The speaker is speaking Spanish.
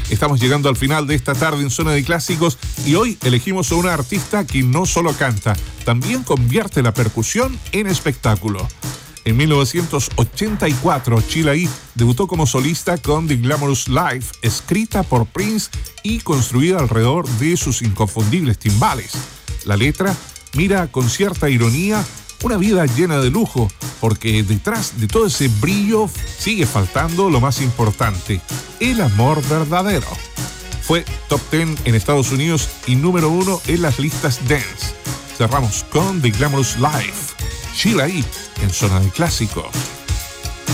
Estamos llegando al final de esta tarde en Zona de Clásicos y hoy elegimos a una artista que no solo canta, también convierte la percusión en espectáculo. En 1984, Sheila E. debutó como solista con The Glamorous Life, escrita por Prince y construida alrededor de sus inconfundibles timbales. La letra mira con cierta ironía una vida llena de lujo, porque detrás de todo ese brillo sigue faltando lo más importante, el amor verdadero. Fue top 10 en Estados Unidos y número 1 en las listas dance. Cerramos con The Glamorous Life, Sheila E. en Zona de Clásicos.